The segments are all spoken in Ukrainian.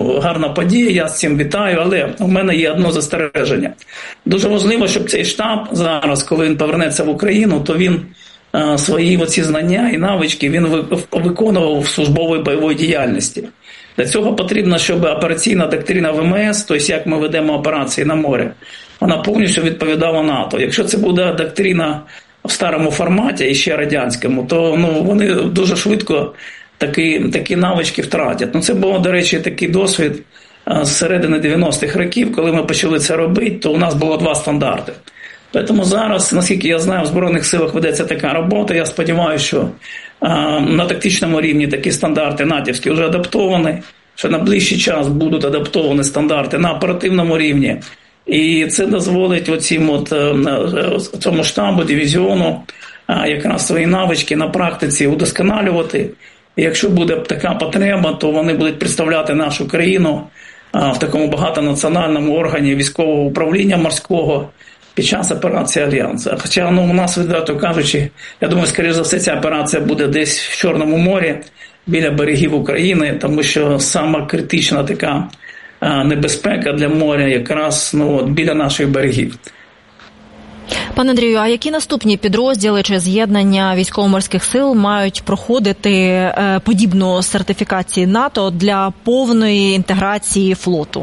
гарна подія, я з цим вітаю, але у мене є одне застереження. Дуже важливо, щоб цей штаб зараз, коли він повернеться в Україну, то він свої оці знання і навички він виконував в службовій бойовій діяльності. Для цього потрібно, щоб операційна доктрина ВМС, тобто як ми ведемо операції на морі, вона повністю відповідала НАТО. Якщо це буде доктрина в старому форматі, і ще радянському, то вони дуже швидко такі навички втратять. Це був, до речі, такий досвід з середини 90-х років, коли ми почали це робити, то у нас було 2 стандарти. Тому зараз, наскільки я знаю, в Збройних силах ведеться така робота. Я сподіваюся, що на тактичному рівні такі стандарти натівські вже адаптовані, що на ближчий час будуть адаптовані стандарти на оперативному рівні. І це дозволить цьому штабу, дивізіону якраз свої навички на практиці удосконалювати. І якщо буде така потреба, то вони будуть представляти нашу країну в такому багатонаціональному органі військового управління морського під час операції Альянсу. Хоча у нас, відверто кажучи, я думаю, скоріш за все, ця операція буде десь в Чорному морі, біля берегів України, тому що сама критична така небезпека для моря якраз біля наших берегів. Пане Андрію, а які наступні підрозділи чи з'єднання військово-морських сил мають проходити подібну сертифікацію НАТО для повної інтеграції флоту?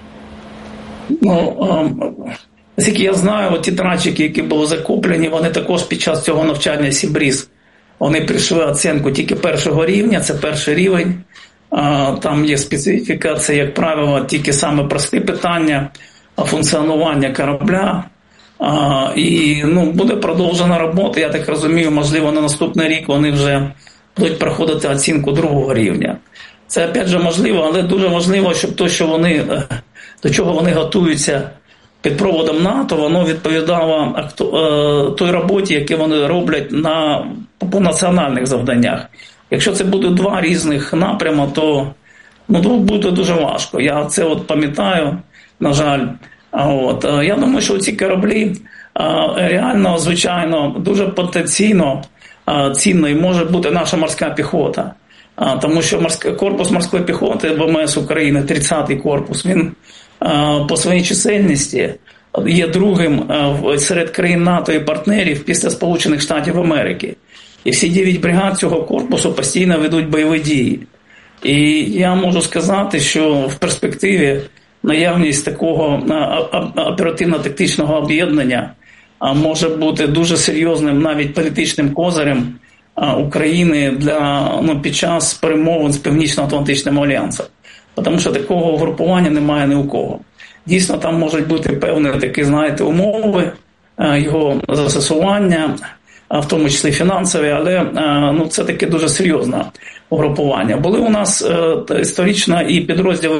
Наскільки я знаю, ті тральщики, які були закуплені, вони також під час цього навчання Сібріз, вони прийшли оцінку тільки першого рівня, це перший рівень. Там є специфіка, це, як правило, тільки саме прості питання функціонування корабля. І буде продовжена робота, я так розумію, можливо, на наступний рік вони вже будуть проходити оцінку другого рівня. Це, опять же, можливо, але дуже важливо, щоб до чого вони готуються під проводом НАТО, воно відповідало той роботі, яку вони роблять по національних завданнях. Якщо це будуть 2 різних напрями, то буде дуже важко. Я це пам'ятаю, на жаль. Я думаю, що ці кораблі реально, звичайно, дуже потенційно цінною може бути наша морська піхота. Тому що корпус морської піхоти ВМС України, 30-й корпус, він по своїй чисельності є другим серед країн НАТО і партнерів після Сполучених Штатів Америки. І всі 9 бригад цього корпусу постійно ведуть бойові дії. І я можу сказати, що в перспективі наявність такого оперативно-тактичного об'єднання може бути дуже серйозним навіть політичним козирем України під час перемовин з Північно-Атлантичним альянсом. Тому що такого угрупування немає ні у кого. Дійсно, там можуть бути певні такі, умови його застосування, в тому числі фінансові, але це таке дуже серйозне угрупування. Були у нас історично і підрозділи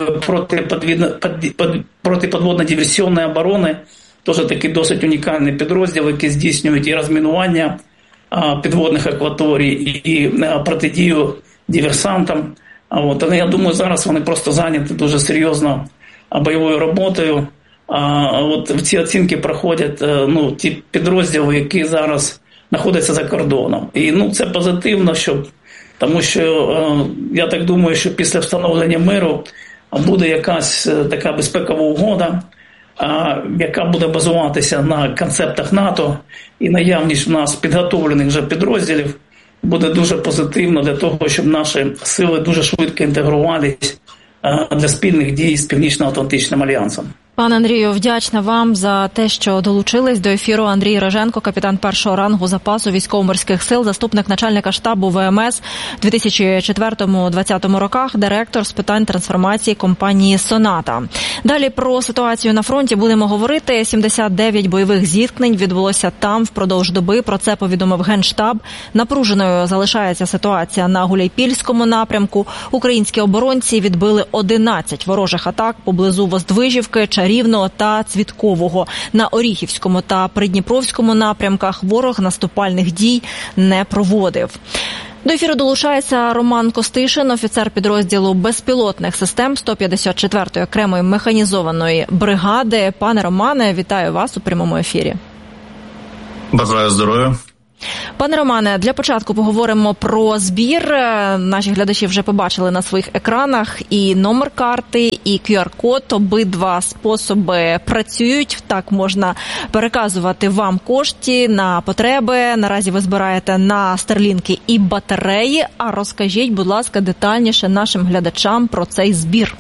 протиподводно-диверсійної оборони, теж такий досить унікальний підрозділ, який здійснюють і розмінування підводних акваторій, і протидію диверсантам. Але я думаю, зараз вони просто зайняті дуже серйозно бойовою роботою. В ці оцінки проходять ті підрозділи, які зараз знаходяться за кордоном. І це позитивно, тому що я так думаю, що після встановлення миру буде якась така безпекова угода, яка буде базуватися на концептах НАТО, і наявність в нас підготовлених вже підрозділів буде дуже позитивно для того, щоб наші сили дуже швидко інтегрувалися для спільних дій з Північно-Атлантичним альянсом. Пане Андрію, вдячна вам за те, що долучились до ефіру. Андрій Роженко, капітан 1-го рангу запасу військово-морських сил, заступник начальника штабу ВМС у 2004-2020 роках, директор з питань трансформації компанії «Соната». Далі про ситуацію на фронті будемо говорити. 79 бойових зіткнень відбулося там впродовж доби. Про це повідомив Генштаб. Напруженою залишається ситуація на Гуляйпільському напрямку. Українські оборонці відбили 11 ворожих атак поблизу Воздвижівки, Рівного та Цвіткового. На Оріхівському та Придніпровському напрямках ворог наступальних дій не проводив. До ефіру долучається Роман Костишин, офіцер підрозділу безпілотних систем 154-ї окремої механізованої бригади. Пане Романе, вітаю вас у прямому ефірі. Бажаю здоров'я. Пане Романе, для початку поговоримо про збір. Наші глядачі вже побачили на своїх екранах і номер карти, і QR-код. Обидва способи працюють. Так можна переказувати вам кошти на потреби. Наразі ви збираєте на старлінки і батареї. А розкажіть, будь ласка, детальніше нашим глядачам про цей збір.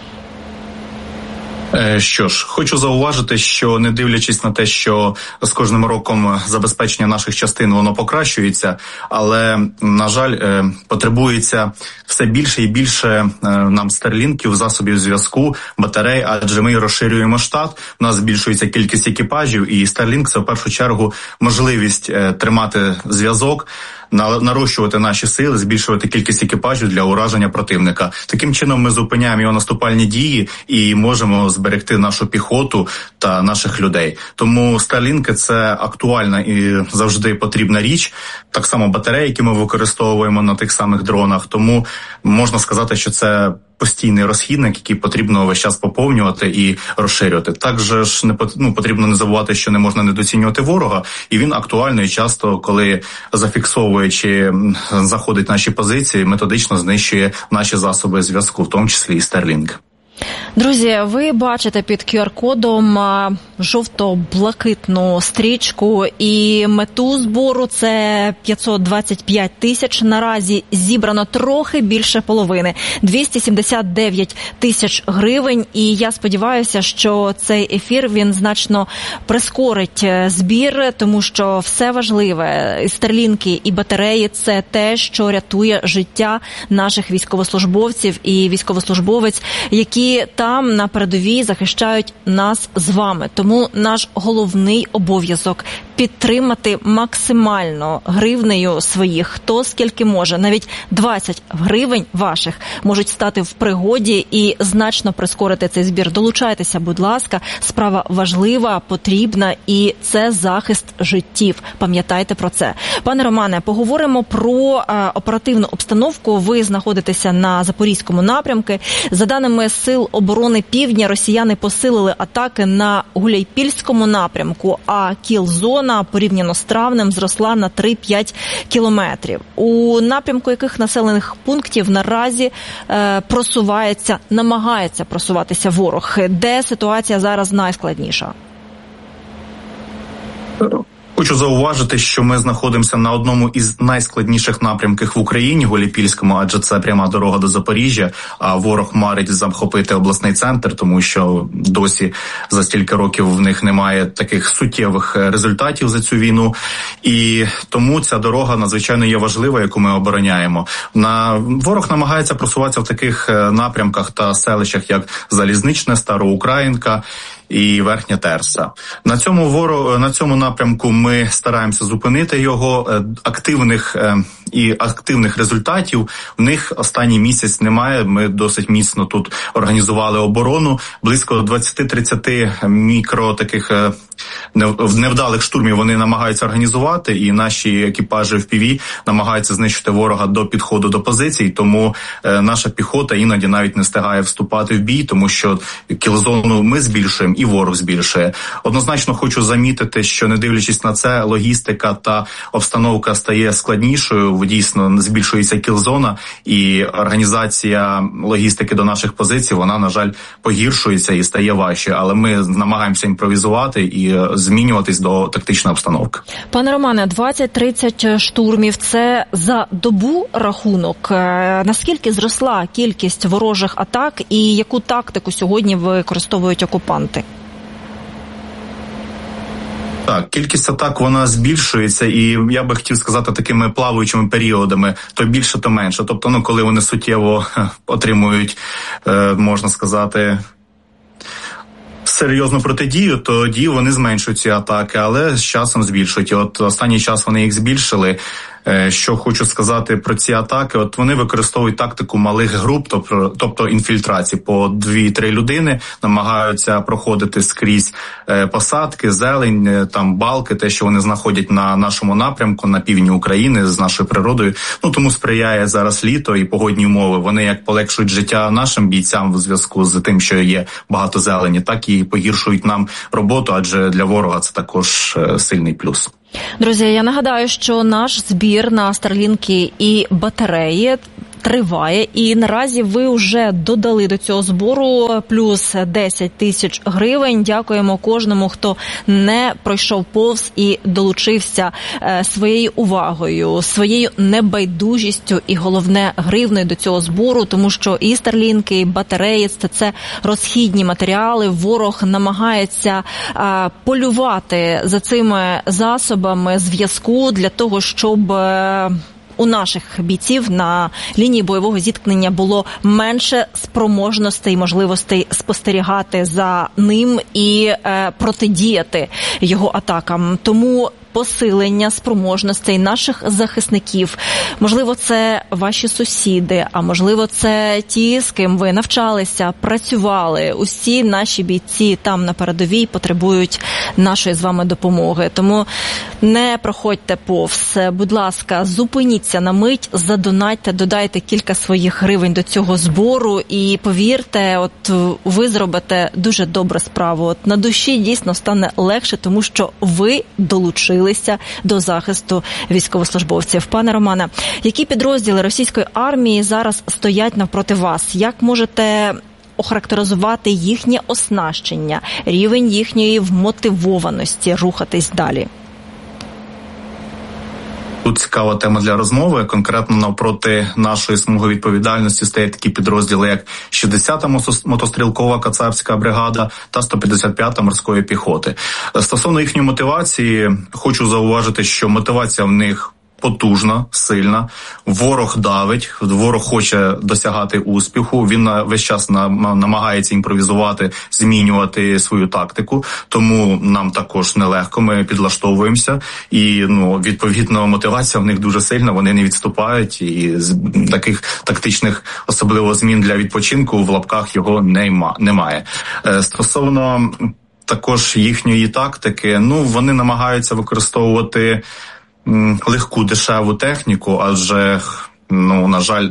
Що ж, хочу зауважити, що не дивлячись на те, що з кожним роком забезпечення наших частин воно покращується, але, на жаль, потребується все більше і більше нам старлінків, засобів зв'язку, батарей, адже ми розширюємо штат, у нас збільшується кількість екіпажів, і Starlink – це в першу чергу можливість тримати зв'язок, нарощувати наші сили, збільшувати кількість екіпажів для ураження противника. Таким чином ми зупиняємо його наступальні дії і можемо зберегти нашу піхоту та наших людей. Тому Starlink – це актуальна і завжди потрібна річ. Так само батареї, які ми використовуємо на тих самих дронах. Тому можна сказати, що це постійний розхідник, який потрібно весь час поповнювати і розширювати. Також ж потрібно не забувати, що не можна недооцінювати ворога, і він актуальний часто, коли зафіксовує чи заходить в наші позиції, методично знищує наші засоби зв'язку, в тому числі і Starlink. Друзі, ви бачите під QR-кодом жовто-блакитну стрічку і мету збору – це 525 тисяч. Наразі зібрано трохи більше половини – 279 тисяч гривень. І я сподіваюся, що цей ефір, він значно прискорить збір, тому що все важливе – старлінки і батареї – це те, що рятує життя наших військовослужбовців і військовослужбовець, які там на передовій захищають нас з вами. Тому наш головний обов'язок – підтримати максимально гривнею своїх, хто скільки може. Навіть 20 гривень ваших можуть стати в пригоді і значно прискорити цей збір. Долучайтеся, будь ласка, справа важлива, потрібна і це захист життів. Пам'ятайте про це. Пане Романе, поговоримо про оперативну обстановку. Ви знаходитеся на Запорізькому напрямку. За даними Сил оборони Півдня, росіяни посилили атаки на Гуляйпільському напрямку, а кіл-зона порівняно з травнем зросла на 3-5 кілометрів. У напрямку яких населених пунктів наразі намагається просуватися ворог? Де ситуація зараз найскладніша? Хочу зауважити, що ми знаходимося на одному із найскладніших напрямків в Україні, Гуляйпільському, адже це пряма дорога до Запоріжжя, а ворог марить захопити обласний центр, тому що досі за стільки років в них немає таких суттєвих результатів за цю війну. І тому ця дорога надзвичайно є важлива, яку ми обороняємо. Ворог намагається просуватися в таких напрямках та селищах, як Залізничне, Староукраїнка і Верхня Терса. На цьому напрямку ми стараємося зупинити його. Активних результатів в них останній місяць немає. Ми досить міцно тут організували оборону. Близько 20-30 мікро таких невдалих штурмів вони намагаються організувати, і наші екіпажі FPV намагаються знищити ворога до підходу до позицій, тому наша піхота іноді навіть не встигає вступати в бій, тому що кіл-зону ми збільшуємо і ворог збільшує. Однозначно хочу замітити, що не дивлячись на це, логістика та обстановка стає складнішою, дійсно збільшується кіл-зона, і організація логістики до наших позицій, вона, на жаль, погіршується і стає важче, але ми намагаємося імпровізувати і змінюватись до тактичної обстановки. Пане Романе, 20-30 штурмів – це за добу рахунок. Наскільки зросла кількість ворожих атак і яку тактику сьогодні використовують окупанти? Так, кількість атак, вона збільшується, і я би хотів сказати такими плаваючими періодами, то більше, то менше. Тобто, коли вони суттєво отримують, можна сказати, серйозну протидію, тоді вони зменшують ці атаки, але з часом збільшують. І от останній час вони їх збільшили. Що хочу сказати про ці атаки, от вони використовують тактику малих груп, тобто інфільтрації по 2-3 людини, намагаються проходити скрізь посадки, зелень, там балки, те, що вони знаходять на нашому напрямку, на півдні України з нашою природою. Тому сприяє зараз літо і погодні умови. Вони як полегшують життя нашим бійцям в зв'язку з тим, що є багато зелені, так і погіршують нам роботу, адже для ворога це також сильний плюс. Друзі, я нагадаю, що наш збір на Старлінки і батареї триває, і наразі ви вже додали до цього збору плюс 10 тисяч гривень. Дякуємо кожному, хто не пройшов повз і долучився своєю увагою, своєю небайдужістю і, головне, гривною до цього збору, тому що і Старлінки, і батареї – це розхідні матеріали. Ворог намагається полювати за цими засобами зв'язку для того, щоб у наших бійців на лінії бойового зіткнення було менше спроможностей і можливостей спостерігати за ним і протидіяти його атакам. Тому посилення спроможностей наших захисників, можливо, це ваші сусіди, а можливо, це ті, з ким ви навчалися, працювали. Усі наші бійці там на передовій потребують нашої з вами допомоги. Тому не проходьте повз. Будь ласка, зупиніться на мить, задонатьте, додайте кілька своїх гривень до цього збору і повірте, от ви зробите дуже добру справу. От на душі дійсно стане легше, тому що ви долучилися до захисту військовослужбовців. Пане Романе, які підрозділи російської армії зараз стоять навпроти вас? Як можете охарактеризувати їхнє оснащення, рівень їхньої вмотивованості рухатись далі? Тут цікава тема для розмови. Конкретно навпроти нашої смуги відповідальності стоять такі підрозділи, як 60-та мотострілкова кацапська бригада та 155-та морської піхоти. Стосовно їхньої мотивації, хочу зауважити, що мотивація в них потужна, сильна. Ворог давить, ворог хоче досягати успіху, він весь час намагається імпровізувати, змінювати свою тактику, тому нам також нелегко, ми підлаштовуємося і, відповідно, мотивація в них дуже сильна, вони не відступають і таких тактичних, особливо змін для відпочинку в лапках його немає. Стосовно також їхньої тактики, вони намагаються використовувати легку, дешеву техніку, адже, на жаль,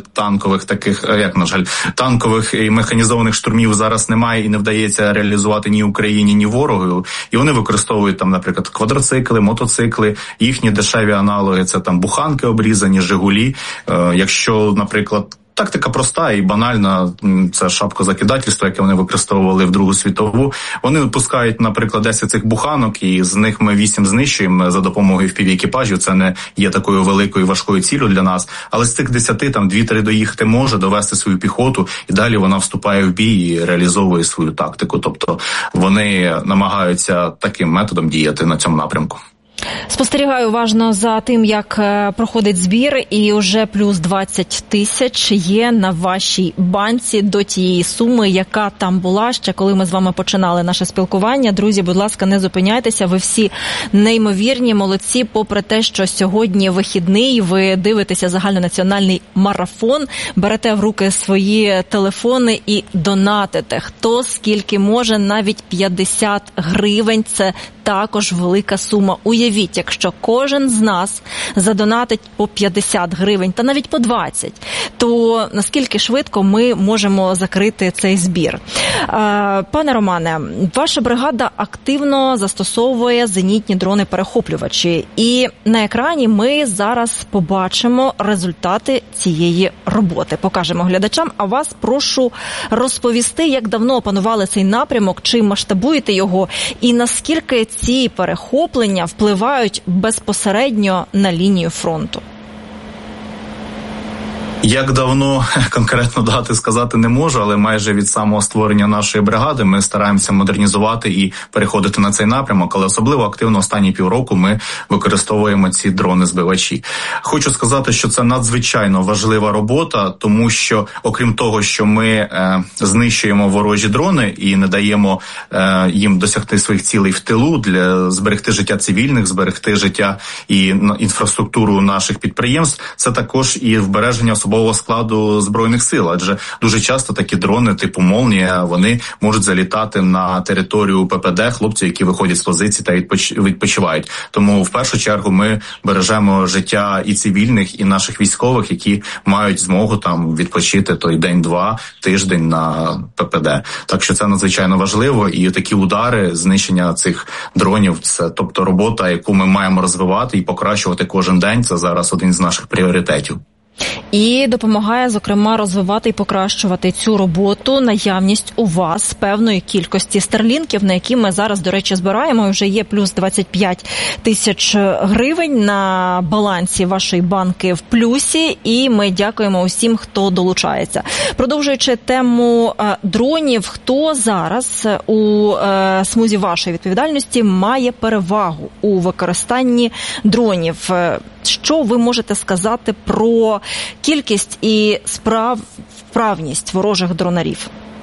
танкових і механізованих штурмів зараз немає і не вдається реалізувати ні Україні, ні ворогу. І вони використовують там, наприклад, квадроцикли, мотоцикли, їхні дешеві аналоги – це там буханки обрізані, Жигулі. Якщо, наприклад, тактика проста і банальна, це шапкозакидательство, яке вони використовували в Другу світову. Вони пускають, наприклад, 10 цих буханок, і з них ми 8 знищуємо за допомогою FPV-екіпажів. Це не є такою великою важкою ціллю для нас. Але з цих 10, 2-3 доїхати може, довести свою піхоту, і далі вона вступає в бій і реалізовує свою тактику. Тобто вони намагаються таким методом діяти на цьому напрямку. Спостерігаю уважно за тим, як проходить збір, і вже плюс 20 тисяч є на вашій банці до тієї суми, яка там була ще, коли ми з вами починали наше спілкування. Друзі, будь ласка, не зупиняйтеся, ви всі неймовірні, молодці, попри те, що сьогодні вихідний, ви дивитеся загальнонаціональний марафон, берете в руки свої телефони і донатите. Хто скільки може, навіть 50 гривень – це також велика сума. Уявіть, якщо кожен з нас задонатить по 50 гривень, та навіть по 20, то наскільки швидко ми можемо закрити цей збір. Пане Романе, ваша бригада активно застосовує зенітні дрони-перехоплювачі. І на екрані ми зараз побачимо результати цієї роботи. Покажемо глядачам, а вас прошу розповісти, як давно опанували цей напрямок, чи масштабуєте його, і наскільки ці перехоплення впливають безпосередньо на лінію фронту. Як давно конкретно дати сказати не можу, але майже від самого створення нашої бригади ми стараємося модернізувати і переходити на цей напрямок, але особливо активно останні півроку ми використовуємо ці дрони-збивачі. Хочу сказати, що це надзвичайно важлива робота, тому що, окрім того, що ми знищуємо ворожі дрони і не даємо їм досягти своїх цілей в тилу, для зберегти життя цивільних, зберегти життя і інфраструктуру наших підприємств, це також і вбереження особливо особового складу Збройних сил, адже дуже часто такі дрони типу «Молнія», вони можуть залітати на територію ППД, хлопців, які виходять з позицій та відпочивають. Тому в першу чергу ми бережемо життя і цивільних, і наших військових, які мають змогу там відпочити той день-два, тиждень на ППД. Так що це надзвичайно важливо, і такі удари, знищення цих дронів, це тобто робота, яку ми маємо розвивати і покращувати кожен день. Це зараз один з наших пріоритетів. І допомагає, зокрема, розвивати і покращувати цю роботу наявність у вас певної кількості старлінків, на які ми зараз, до речі, збираємо. І вже є плюс 25 тисяч гривень на балансі вашої банки в плюсі. І ми дякуємо усім, хто долучається. Продовжуючи тему дронів, хто зараз у смузі вашої відповідальності має перевагу у використанні дронів? Що ви можете сказати про кількість і вправність ворожих дронарів?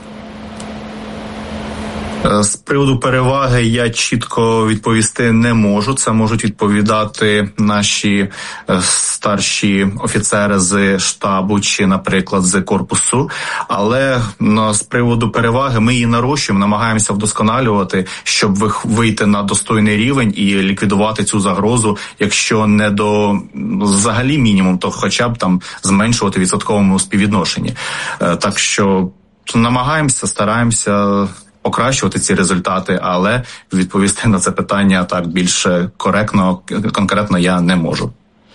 З приводу переваги я чітко відповісти не можу. Це можуть відповідати наші старші офіцери з штабу чи, наприклад, з корпусу. Але з приводу переваги ми її нарощуємо, намагаємося вдосконалювати, щоб вийти на достойний рівень і ліквідувати цю загрозу, якщо не до взагалі мінімум, то хоча б там зменшувати в відсотковому співвідношенні. Так що намагаємося, стараємося покращувати ці результати, але відповісти на це питання так більш коректно, конкретно я не можу.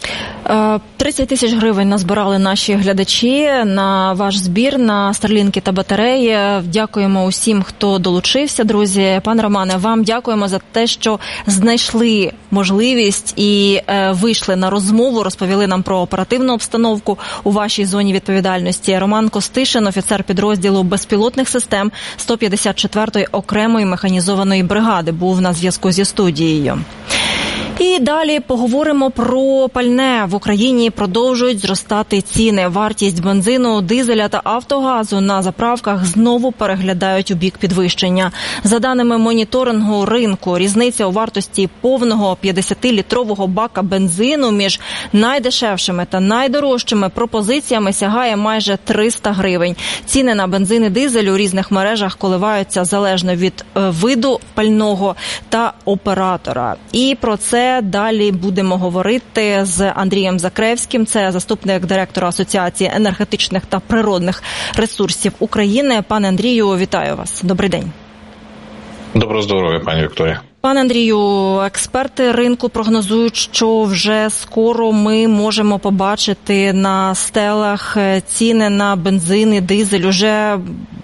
30 тисяч гривень назбирали наші глядачі на ваш збір, на старлінки та батареї. Дякуємо усім, хто долучився, друзі. Пане Романе, вам дякуємо за те, що знайшли можливість і вийшли на розмову, розповіли нам про оперативну обстановку у вашій зоні відповідальності. Роман Костишин, офіцер підрозділу безпілотних систем 154-ї окремої механізованої бригади, був на зв'язку зі студією. І далі поговоримо про пальне. В Україні продовжують зростати ціни. Вартість бензину, дизеля та автогазу на заправках знову переглядають у бік підвищення. За даними моніторингу ринку, різниця у вартості повного 50-літрового бака бензину між найдешевшими та найдорожчими пропозиціями сягає майже 300 гривень. Ціни на бензин і дизель у різних мережах коливаються залежно від виду пального та оператора. І про це далі будемо говорити з Андрієм Закревським, це заступник директора Асоціації енергетичних та природних ресурсів України. Пане Андрію, вітаю вас. Добрий день. Доброго здоров'я, пані Вікторія. Пане Андрію, експерти ринку прогнозують, що вже скоро ми можемо побачити на стелах ціни на бензин і дизель уже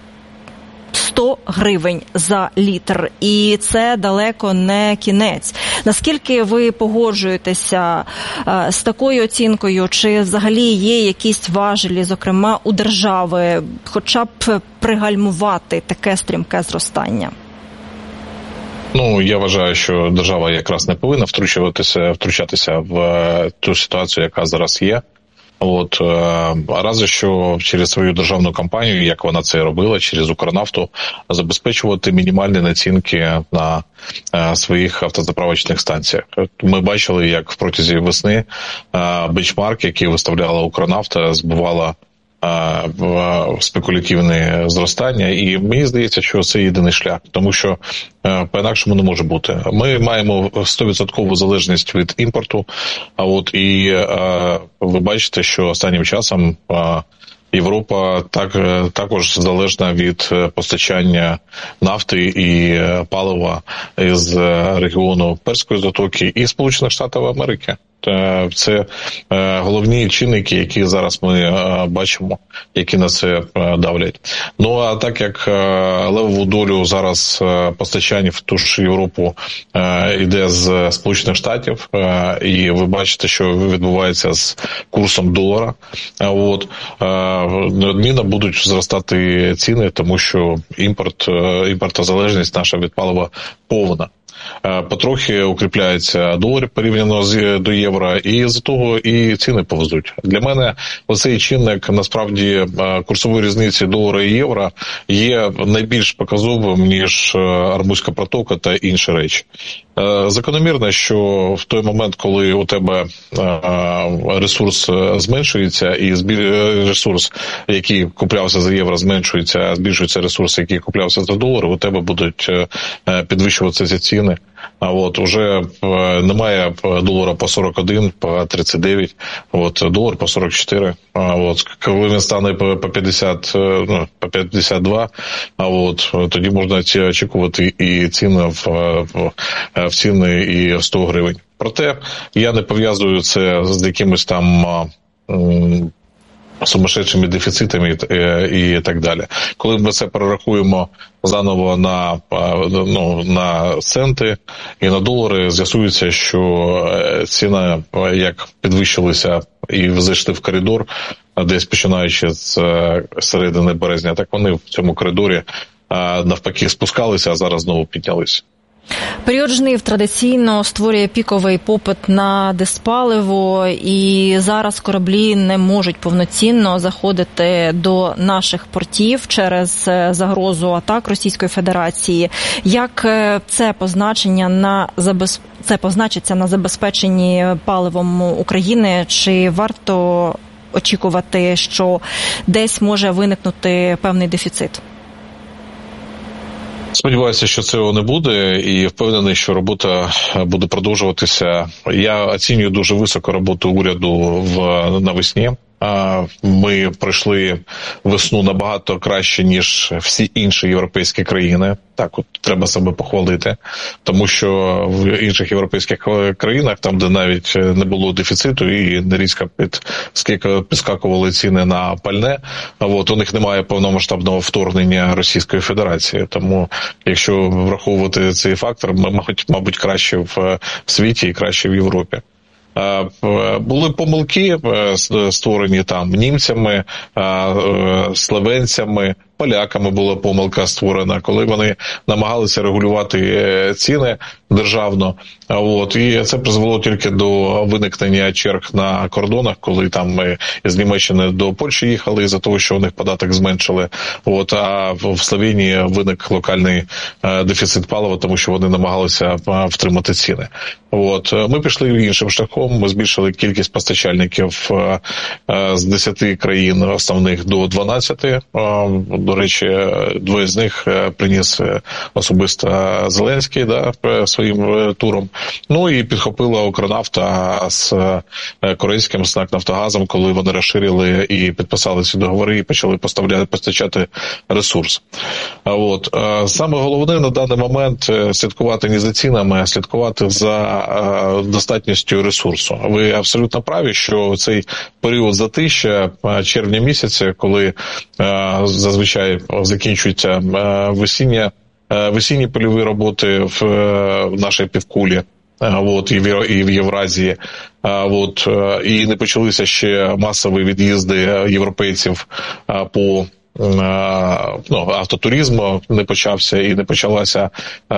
100 гривень за літр. І це далеко не кінець. Наскільки ви погоджуєтеся з такою оцінкою? Чи взагалі є якісь важелі, зокрема у держави, хоча б пригальмувати таке стрімке зростання? Я вважаю, що держава якраз не повинна втручатися в ту ситуацію, яка зараз є. Разве що через свою державну компанію, як вона це робила, через Укрнафту, забезпечувати мінімальні націнки на своїх автозаправочних станціях. Ми бачили, як протягом весни бенчмарк, який виставляла Укрнафта, збивала спекулятивне зростання, і мені здається, що це єдиний шлях, тому що по-інакшому не може бути. Ми маємо 100% залежність від імпорту, і ви бачите, що останнім часом Європа також залежна від постачання нафти і палива з регіону Перської затоки і Сполучених Штатів Америки. Це головні чинники, які зараз ми бачимо, які на це давлять. А так як левову долю зараз постачання в ту ж Європу йде з Сполучених Штатів, і ви бачите, що відбувається з курсом долара, неодмінно будуть зростати ціни, тому що імпортозалежність наша від палива повна. Потрохи укріпляється долар порівняно до євро, і з-за того і ціни повзуть. Для мене оцей чинник, насправді, курсової різниці долара і євро є найбільш показовим, ніж Армузька протока та інші речі. Закономірно, що в той момент, коли у тебе ресурс зменшується, і ресурс, який куплявся за євро, зменшується, а збільшується ресурс, який куплявся за долар, у тебе будуть підвищуватися ціни. А от уже немає долара по 41, по 39, долар по 44. Коли він стане по 50, по 52, тоді можна очікувати і ціни в ціни і 100 гривень. Проте я не пов'язую це з якимось там сумасшедшими дефіцитами і так далі. Коли ми це перерахуємо заново на центи і на долари, з'ясується, що ціна, як підвищилися і зайшли в коридор, десь починаючи з середини березня, так вони в цьому коридорі навпаки спускалися, а зараз знову піднялися. Період жнив традиційно створює піковий попит на диспаливо, і зараз кораблі не можуть повноцінно заходити до наших портів через загрозу атак Російської Федерації. Як це позначиться на забезпеченні паливом України? Чи варто очікувати, що десь може виникнути певний дефіцит? Сподіваюся, що цього не буде, і впевнений, що робота буде продовжуватися. Я оцінюю дуже високо роботу уряду навесні. Ми пройшли весну набагато краще, ніж всі інші європейські країни. Так, треба себе похвалити. Тому що в інших європейських країнах, там, де навіть не було дефіциту і нерізко підскакували ціни на пальне, у них немає повномасштабного вторгнення Російської Федерації. Тому, якщо враховувати цей фактор, ми, мабуть, краще в світі і краще в Європі. Були помилки, створені там німцями, словенцями, поляками була помилка створена, коли вони намагалися регулювати ціни державно. І це призвело тільки до виникнення черг на кордонах, коли там ми з Німеччини до Польщі їхали із-за того, що у них податок зменшили. А в Словенії виник локальний дефіцит палива, тому що вони намагалися втримати ціни. Ми пішли іншим шляхом, ми збільшили кількість постачальників з 10 країн основних до 12. До речі, двоє з них приніс особисто Зеленський своїм туром. І підхопила Укрнафта з корейським СНАК Нафтогазом, коли вони розширили і підписали ці договори і почали постачати ресурс. Саме головне на даний момент слідкувати не за цінами, а слідкувати за достатністю ресурсу. Ви абсолютно праві, що цей період затища червня місяця, коли зазвичай закінчуються весінні польові роботи в нашій півкулі, і в Євразії, і не почалися ще масові від'їзди європейців по автотуризму не почався і не почалася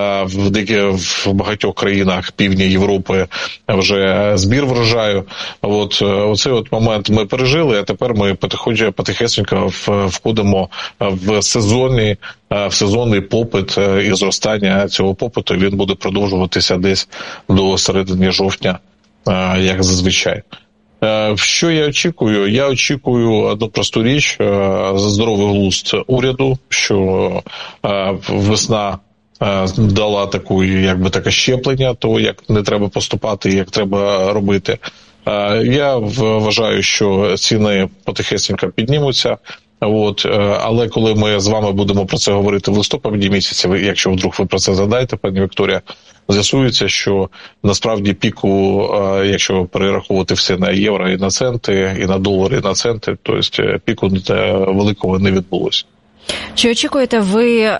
в багатьох країнах півдня Європи вже збір врожаю. Оцей момент ми пережили, а тепер ми потихесенько входимо в сезонний попит і зростання цього попиту. Він буде продовжуватися десь до середини жовтня, як зазвичай. Що я очікую? Я очікую одну просту річ, здоровий глузд уряду, що весна дала таке щеплення, то як не треба поступати, як треба робити. Я вважаю, що ціни потихесенько піднімуться. Але коли ми з вами будемо про це говорити в листопаді місяці, якщо вдруг ви про це задаєте, пані Вікторія, з'ясується, що насправді піку, якщо перераховувати все на євро і на центи, і на долари, і на центи, то піку великого не відбулося. Чи очікуєте ви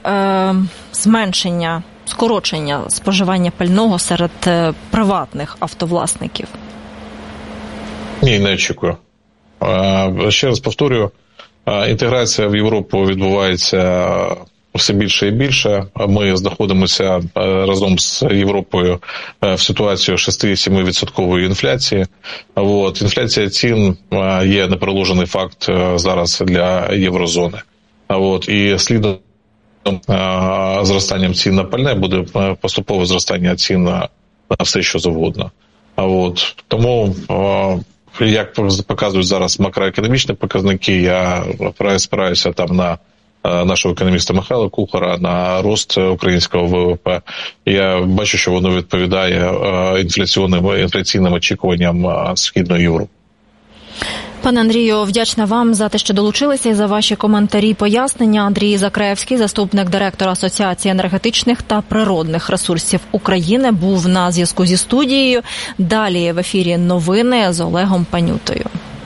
скорочення споживання пального серед приватних автовласників? Ні, не очікую. Ще раз повторюю, інтеграція в Європу відбувається все більше і більше. Ми знаходимося разом з Європою в ситуації 6-7% інфляції. Інфляція цін є непереложений факт зараз для єврозони. І слідом зростанням цін на пальне буде поступове зростання цін на все, що завгодно. Тому, як показують зараз макроекономічні показники, я спираюся там на нашого економіста Михайла Кухара, на рост українського ВВП. Я бачу, що воно відповідає інфляційним очікуванням Східної Європи. Пане Андрію, вдячна вам за те, що долучилися і за ваші коментарі і пояснення. Андрій Закревський, заступник директора Асоціації енергетичних та природних ресурсів України, був на зв'язку зі студією. Далі в ефірі новини з Олегом Панютою.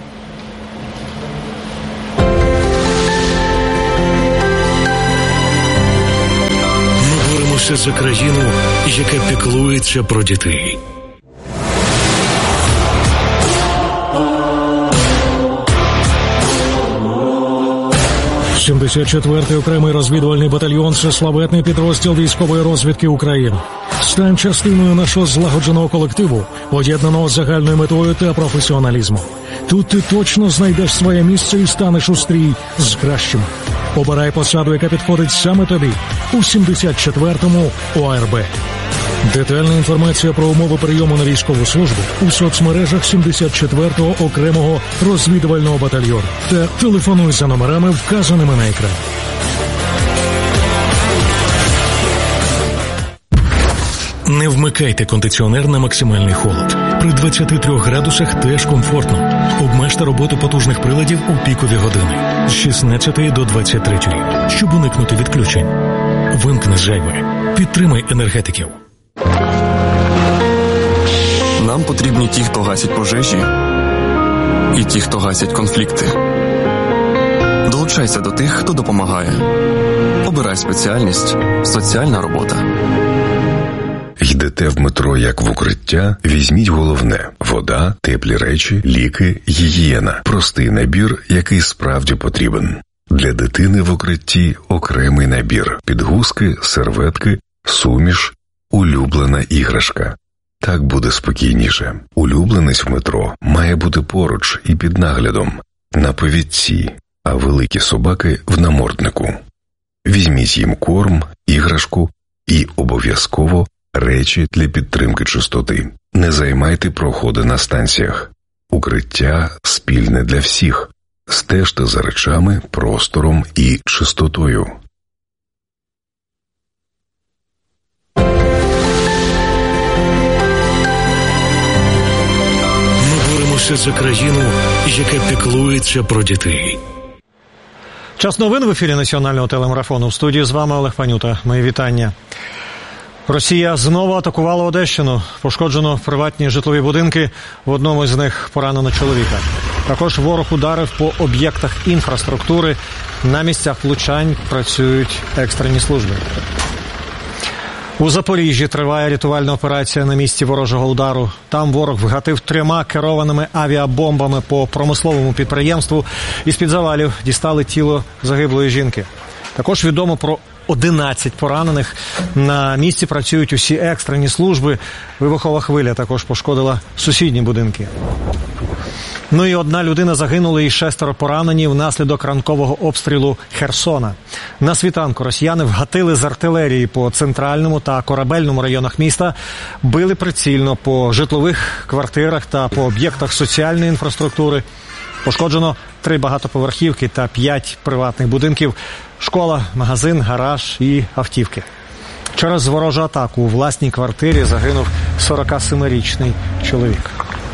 Ми боремося за країну, яка піклується про дітей. 74-й окремий розвідувальний батальйон – це славетний підрозділ військової розвідки України. Стань частиною нашого злагодженого колективу, поєднаного з загальною метою та професіоналізмом. Тут ти точно знайдеш своє місце і станеш у стрій з кращими. Обирай посаду, яка підходить саме тобі у 74-му ОРБ. Детальна інформація про умови прийому на військову службу у соцмережах 74-го окремого розвідувального батальйону та телефонуй за номерами, вказаними на екрані. Не вмикайте кондиціонер на максимальний холод. При 23 градусах теж комфортно. Обмежте роботу потужних приладів у пікові години з 16 до 23, щоб уникнути відключень. Вимкни зайве. Підтримай енергетиків. Нам потрібні ті, хто гасять пожежі, і ті, хто гасять конфлікти. Долучайся до тих, хто допомагає. Обирай спеціальність «Соціальна робота». Йдете в метро як в укриття? Візьміть головне – вода, теплі речі, ліки, гігієна. Простий набір, який справді потрібен. Для дитини в укритті окремий набір. Підгузки, серветки, суміш, улюблена іграшка. Так буде спокійніше. Улюбленець в метро має бути поруч і під наглядом, на повідці, а великі собаки в наморднику. Візьміть їм корм, іграшку і обов'язково речі для підтримки чистоти. Не займайте проходи на станціях. Укриття спільне для всіх. Стежте за речами, простором і чистотою. За країну, яка піклується про дітей. Час новин в ефірі національного телемарафону. В студії з вами Олег Панюта. Мої вітання. Росія знову атакувала Одещину. Пошкоджено приватні житлові будинки. В одному з них поранено чоловіка. Також ворог ударив по об'єктах інфраструктури. На місцях влучань працюють екстрені служби. У Запоріжжі триває рятувальна операція на місці ворожого удару. Там ворог вгатив 3 керованими авіабомбами по промисловому підприємству. Із-під завалів дістали тіло загиблої жінки. Також відомо про 11 поранених. На місці працюють усі екстрені служби. Вибухова хвиля також пошкодила сусідні будинки. Ну і 1 людина загинула і 6 поранені внаслідок ранкового обстрілу Херсона. На світанку росіяни вгатили з артилерії по центральному та корабельному районах міста, били прицільно по житлових квартирах та по об'єктах соціальної інфраструктури. Пошкоджено 3 багатоповерхівки та 5 приватних будинків, школа, магазин, гараж і автівки. Через ворожу атаку у власній квартирі загинув 47-річний чоловік.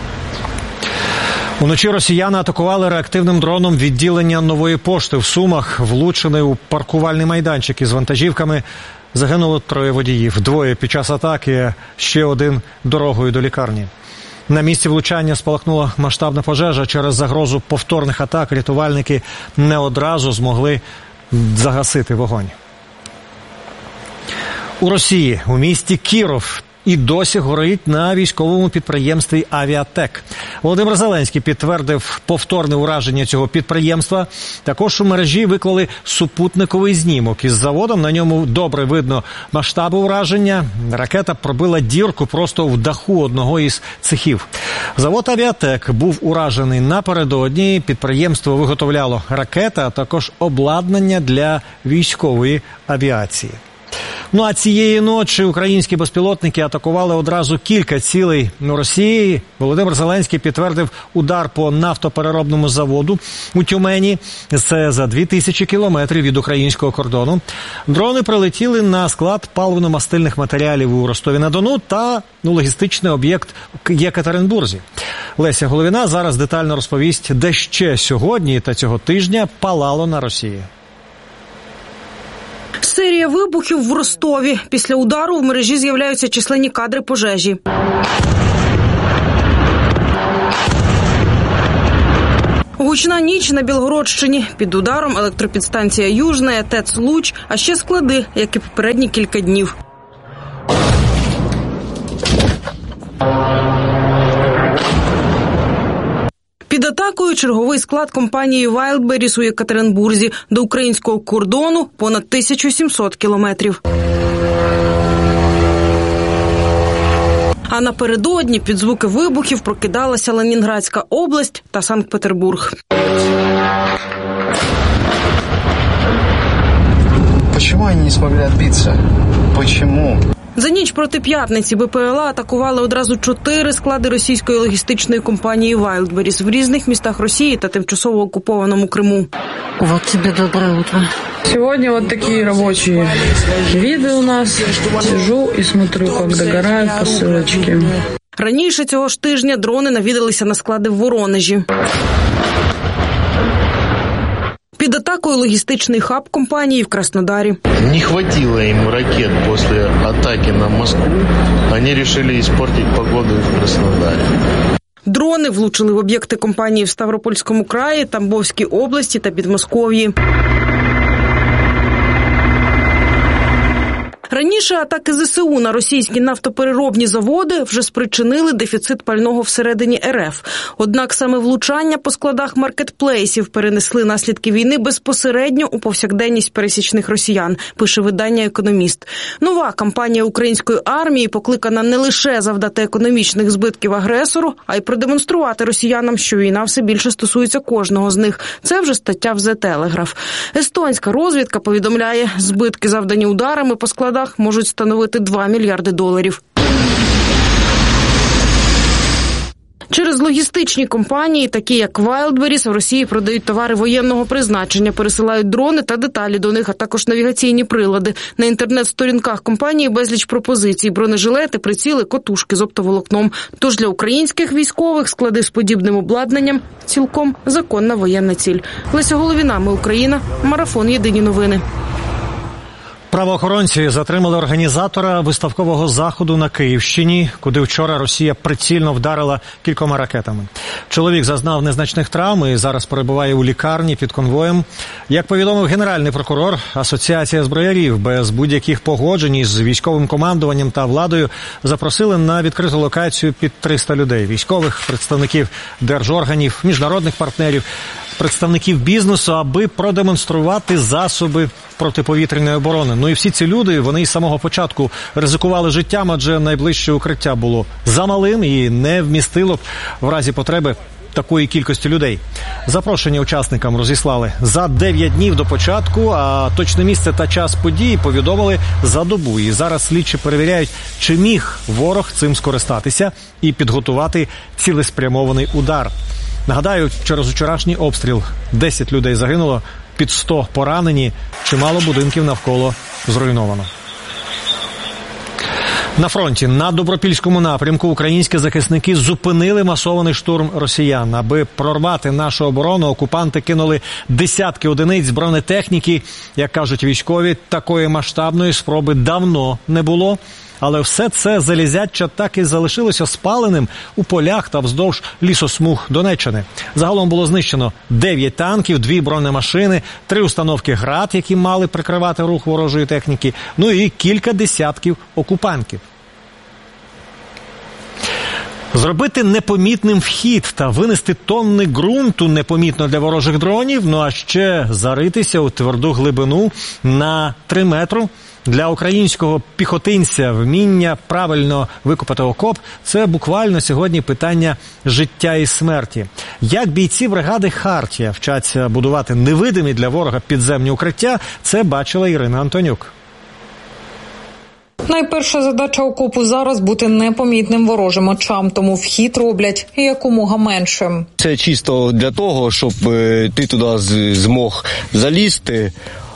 Уночі росіяни атакували реактивним дроном відділення Нової пошти в Сумах, влучили у паркувальний майданчик із вантажівками. Загинуло 3 водіїв, 2 під час атаки, ще 1 дорогою до лікарні. На місці влучання спалахнула масштабна пожежа. Через загрозу повторних атак рятувальники не одразу змогли загасити вогонь. У Росії, у місті Кіров, і досі горить на військовому підприємстві «Авіатек». Володимир Зеленський підтвердив повторне ураження цього підприємства. Також у мережі виклали супутниковий знімок із заводом. На ньому добре видно масштаби ураження. Ракета пробила дірку просто в даху одного із цехів. Завод «Авіатек» був уражений напередодні. Підприємство виготовляло ракети, а також обладнання для військової авіації. Ну а цієї ночі українські безпілотники атакували одразу кілька цілей Росії. Володимир Зеленський підтвердив удар по нафтопереробному заводу у Тюмені. Це за 2000 кілометрів від українського кордону. Дрони прилетіли на склад паливно-мастильних матеріалів у Ростові-на-Дону та логістичний об'єкт в Єкатеринбурзі. Леся Головіна зараз детально розповість, де ще сьогодні та цього тижня палало на Росії. Серія вибухів в Ростові. Після удару в мережі з'являються численні кадри пожежі. Гучна ніч на Білгородщині. Під ударом електропідстанція Южна, ТЕЦ Луч, а ще склади, як і попередні кілька днів. Під атакою черговий склад компанії Wildberries у Єкатеринбурзі. До українського кордону понад 1700 кілометрів. А напередодні під звуки вибухів прокидалася Ленінградська область та Санкт-Петербург. Чому вони не змогли відбитися? Чому? За ніч проти п'ятниці БПЛА атакували одразу 4 склади російської логістичної компанії Wildberries в різних містах Росії та тимчасово окупованому Криму. Вот тебе доброе утро. Сегодня вот такие рабочие виды у нас. Сижу и смотрю, как догорают посылочки. Раніше цього ж тижня дрони навідалися на склади в Воронежі. Під атакою логістичний хаб компанії в Краснодарі. Не хватило им ракет после атаки на Москву. Они решили испортить погоду в Краснодарі. Дрони влучили в об'єкти компанії в Ставропольському краї, Тамбовській області та Підмосков'ї. Раніше атаки ЗСУ на російські нафтопереробні заводи вже спричинили дефіцит пального всередині РФ. Однак саме влучання по складах маркетплейсів перенесли наслідки війни безпосередньо у повсякденність пересічних росіян, пише видання «Економіст». Нова кампанія української армії покликана не лише завдати економічних збитків агресору, а й продемонструвати росіянам, що війна все більше стосується кожного з них. Це вже стаття в The Telegraph. Естонська розвідка повідомляє, збитки, завдані ударами по складах, можуть становити $2 мільярди. Через логістичні компанії, такі як Wildberries, в Росії продають товари воєнного призначення, пересилають дрони та деталі до них, а також навігаційні прилади. На інтернет-сторінках компанії безліч пропозицій – бронежилети, приціли, котушки з оптоволокном. Тож для українських військових склади з подібним обладнанням – цілком законна воєнна ціль. Леся Головіна, Ми Україна, Марафон, Єдині новини. Правоохоронці затримали організатора виставкового заходу на Київщині, куди вчора Росія прицільно вдарила кількома ракетами. Чоловік зазнав незначних травм і зараз перебуває у лікарні під конвоєм. Як повідомив генеральний прокурор, Асоціація зброярів без будь-яких погоджень із військовим командуванням та владою запросили на відкриту локацію під 300 людей – військових, представників держорганів, міжнародних партнерів, представників бізнесу, аби продемонструвати засоби протиповітряної оборони. Ну і всі ці люди, вони із самого початку ризикували життям, адже найближче укриття було замалим і не вмістило б в разі потреби такої кількості людей. Запрошення учасникам розіслали за 9 днів до початку, а точне місце та час події повідомили за добу. І зараз слідчі перевіряють, чи міг ворог цим скористатися і підготувати цілеспрямований удар. Нагадаю, через вчорашній обстріл 10 людей загинуло, під 100 поранені, чимало будинків навколо зруйновано. На фронті, на Добропільському напрямку, українські захисники зупинили масований штурм росіян. Аби прорвати нашу оборону, окупанти кинули десятки одиниць бронетехніки. Як кажуть військові, такої масштабної спроби давно не було. Але все це залізяча так і залишилося спаленим у полях та вздовж лісосмуг Донеччини. Загалом було знищено 9 танків, 2 бронемашини, 3 установки «Град», які мали прикривати рух ворожої техніки, ну і кілька десятків окупантів. Зробити непомітним вхід та винести тонни ґрунту непомітно для ворожих дронів, ну а ще заритися у тверду глибину на 3 метри. Для українського піхотинця вміння правильно викопати окоп – це буквально сьогодні питання життя і смерті. Як бійці бригади «Хартія» вчаться будувати невидимі для ворога підземні укриття – це бачила Ірина Антонюк. Найперша задача окопу зараз – бути непомітним ворожим очам, тому вхід роблять якомога меншим. Це чисто для того, щоб ти туди змог залізти,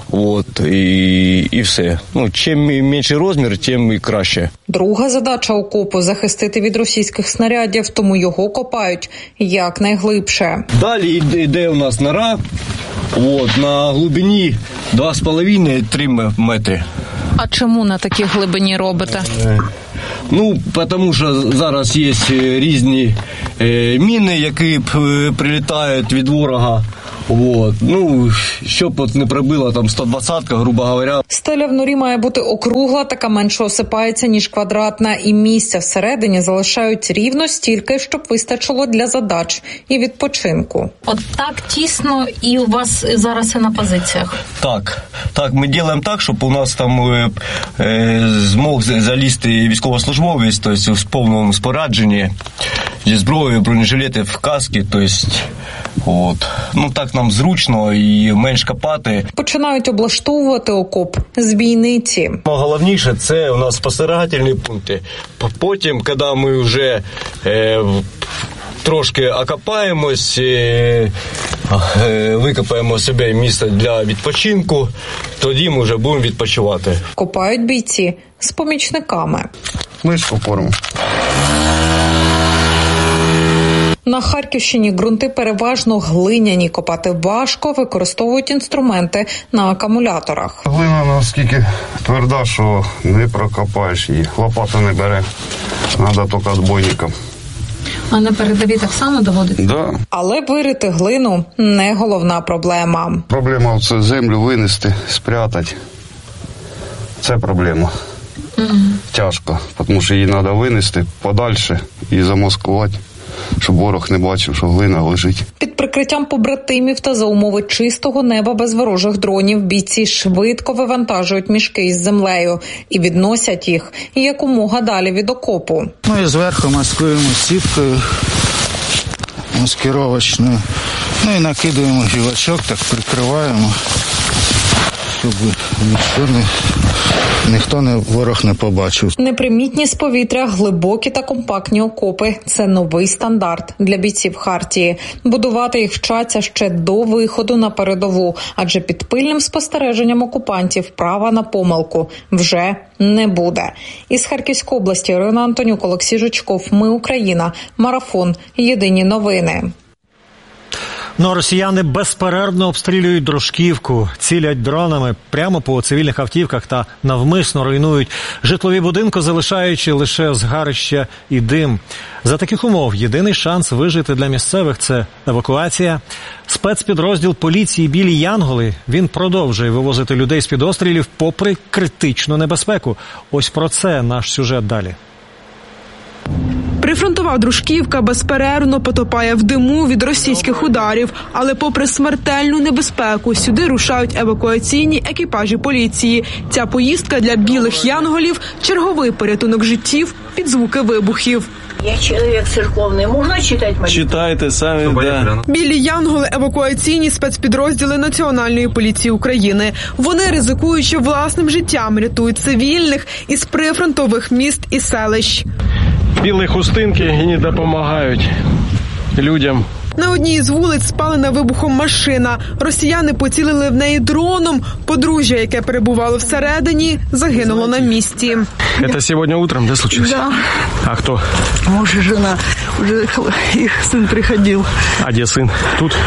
і все. Чим менший розмір, тим і краще. Друга задача окопу – захистити від російських снарядів, тому його копають якнайглибше. Далі йде у нас нора, на глибині 2,5-3 метри. А чому на такій глибині робите? Тому що зараз є різні міни, які прилітають від ворога. Щоб не пробила 120-ка, грубо говоря. Стеля в норі має бути округла, така менше осипається, ніж квадратна, і місця всередині залишають рівно стільки, щоб вистачило для задач і відпочинку. От так тісно і у вас зараз і на позиціях? Так, ми робимо так, щоб у нас там змог залізти військовослужбовець, тобто в повному спорядженні, зі зброєю, бронежилети, каски, так нам зручно і менш копати. Починають облаштовувати окоп з бійниці. Головніше – це у нас спостерігательні пункти. Потім, коли ми вже трошки окопаємось, викопаємо собі місце для відпочинку, тоді ми вже будемо відпочивати. Копають бійці з помічниками. Мишку порому. На Харківщині ґрунти переважно глиняні, копати важко, використовують інструменти на акумуляторах. Глина наскільки тверда, що не прокопаєш її, лопата не бере, треба тільки відбойником. А на передовій так само доводиться? Да. Але вирити глину – не головна проблема. Проблема – це землю винести, спрятати. Це проблема. Тяжко, тому що її треба винести подальше і замаскувати, щоб ворог не бачив, що глина лежить. Під прикриттям побратимів та за умови чистого неба без ворожих дронів бійці швидко вивантажують мішки із землею і відносять їх якомога далі від окопу. І зверху маскуємо сіткою маскировочною. І накидаємо гілочок, так прикриваємо, щоб ворог не побачив. Непримітні з повітря, глибокі та компактні окопи – це новий стандарт для бійців Хартії. Будувати їх вчаться ще до виходу на передову, адже під пильним спостереженням окупантів права на помилку вже не буде. Із Харківської області Ірина Антонюк, Олексій Жучков. Ми Україна. Марафон. Єдині новини. Росіяни безперервно обстрілюють Дружківку, цілять дронами прямо по цивільних автівках та навмисно руйнують житлові будинки, залишаючи лише згарища і дим. За таких умов єдиний шанс вижити для місцевих – це евакуація. Спецпідрозділ поліції «Білі Янголи» він продовжує вивозити людей з-під обстрілів попри критичну небезпеку. Ось про це наш сюжет далі. Прифронтова Дружківка безперервно потопає в диму від російських ударів. Але попри смертельну небезпеку, сюди рушають евакуаційні екіпажі поліції. Ця поїздка для білих янголів – черговий порятунок життів під звуки вибухів. Я чоловік церковний, можна читати молитву? Читайте самі, да. Білі янголи – евакуаційні спецпідрозділи Національної поліції України. Вони, ризикуючи власним життям, рятують цивільних із прифронтових міст і селищ. Білі хустинки і не допомагають людям. На одній із вулиць спалена вибухом машина. Росіяни поцілили в неї дроном. Подружжя, яке перебувало всередині, загинуло на місці. Это сегодня утром, да, случилось? Да. А кто? Муж и жена. Уже их сын приходил. А где сын? Тут?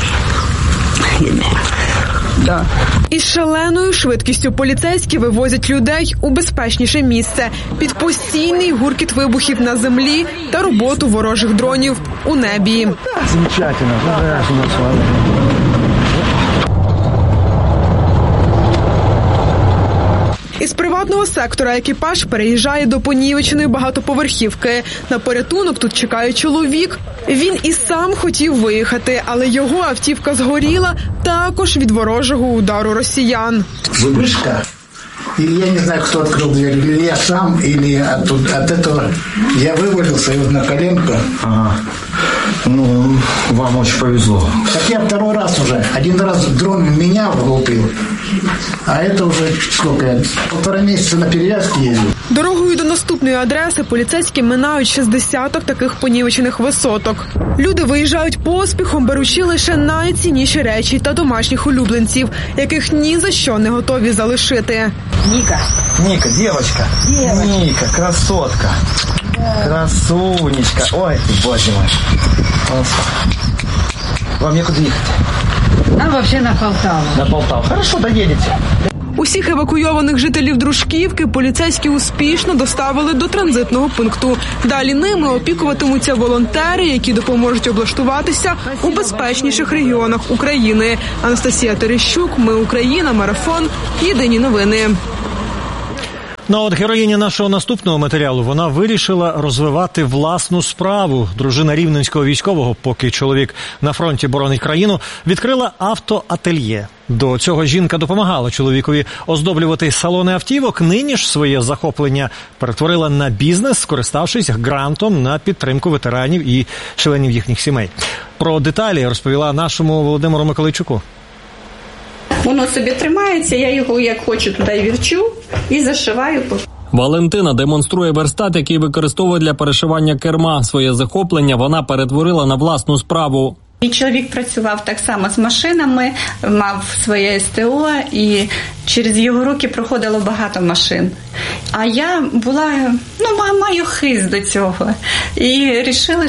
Да. Із шаленою швидкістю поліцейські вивозять людей у безпечніше місце під постійний гуркіт вибухів на землі та роботу ворожих дронів у небі. Замечательно. Із приватного сектора екіпаж переїжджає до понівеченої багатоповерхівки. На порятунок тут чекає чоловік. Він і сам хотів виїхати, але його автівка згоріла також від ворожого удару росіян. Вспышка. Или я не знаю, кто открыл дверь, или я сам, или от этого я вывалился и вот на коленку. Ага. Ну, вам очень повезло. Так я второй раз уже. Один раз дрон меня влупил, а это уже сколько я? 1,5 месяца на перевязке ездил. Дорогою до наступної адреси поліцейські минають 60 таких понівечених висоток. Люди виїжджають поспіхом, беручи лише найцінніші речі та домашніх улюбленців, яких ні за що не готові залишити. Ника, девочка. Ника, красотка. Красунечка. Ой, ты, боже мой. Вам некуда ехать? Нам вообще на Полтаву. На Полтаву. Хорошо, доедете. Усіх евакуйованих жителів Дружківки поліцейські успішно доставили до транзитного пункту. Далі ними опікуватимуться волонтери, які допоможуть облаштуватися у безпечніших регіонах України. Анастасія Терещук, Ми Україна, Марафон, Єдині новини. Ну, от героїня нашого наступного матеріалу, вона вирішила розвивати власну справу. Дружина рівненського військового, поки чоловік на фронті боронить країну, відкрила автоательє. До цього жінка допомагала чоловікові оздоблювати салони автівок. Нині ж своє захоплення перетворила на бізнес, скориставшись грантом на підтримку ветеранів і членів їхніх сімей. Про деталі розповіла нашому Володимиру Миколайчуку. Воно собі тримається, я його як хочу туди вірчу і зашиваю. Валентина демонструє верстат, який використовує для перешивання керма. Своє захоплення вона перетворила на власну справу. Мій чоловік працював так само з машинами, мав своє СТО, і через його руки проходило багато машин. А я була, маю хист до цього. І вирішили,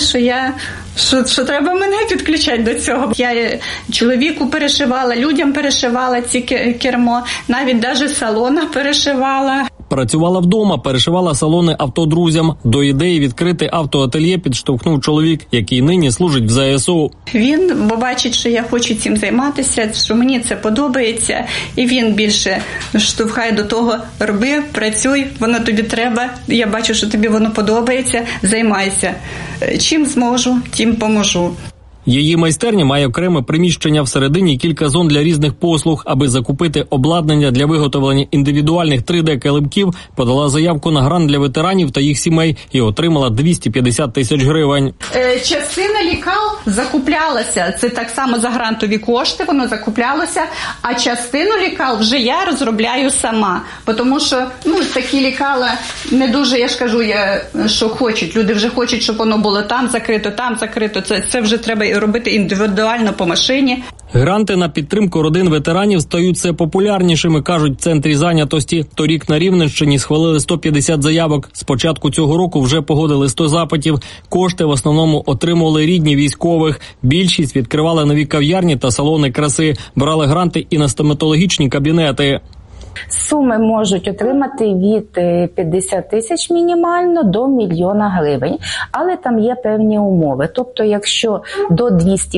що треба мене підключати до цього. Я чоловіку перешивала, людям перешивала ці кермо, навіть салона перешивала. Працювала вдома, перешивала салони авто друзям. До ідеї відкрити автоательє підштовхнув чоловік, який нині служить в ЗСУ. Він бачить, що я хочу цим займатися, що мені це подобається, і він більше штовхає до того: роби, працюй, воно тобі треба, я бачу, що тобі воно подобається, займайся. Чим зможу, тим поможу. Її майстерня має окреме приміщення всередині і кілька зон для різних послуг. Аби закупити обладнання для виготовлення індивідуальних 3D-килимків, подала заявку на грант для ветеранів та їх сімей і отримала 250 тисяч гривень. Частина лікал закуплялася, це так само за грантові кошти, воно закуплялося, а частину лікал вже я розробляю сама. Тому що такі лікала не дуже, я ж кажу, що хочуть. Люди вже хочуть, щоб воно було там закрито. Це вже треба робити індивідуально по машині. Гранти на підтримку родин ветеранів стають все популярнішими, кажуть в центрі зайнятості. Торік на Рівненщині схвалили 150 заявок. З початку цього року вже погодили 100 запитів. Кошти в основному отримували рідні військових. Більшість відкривали нові кав'ярні та салони краси. Брали гранти і на стоматологічні кабінети. Суми можуть отримати від 50 тисяч мінімально до 1 мільйона гривень, але там є певні умови. Тобто, якщо до